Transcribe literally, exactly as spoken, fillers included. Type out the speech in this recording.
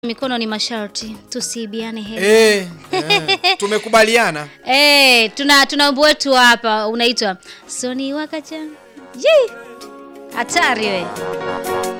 Mikono ni masharti, tusiibiane hela. Eh, eh tumekubaliana. Eh, tuna tuna wimbo wetu hapa unaitwa Soni Wakacha. Ji! Hatari we.